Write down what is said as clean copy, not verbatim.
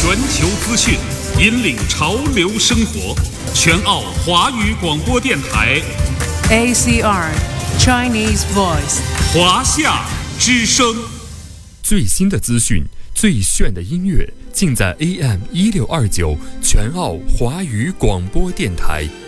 全球资讯，引领潮流生活。全澳华语广播电台 ACR Chinese Voice 华夏之声。 最新的资讯，最炫的音乐，尽在AM 1629全澳华语广播电台。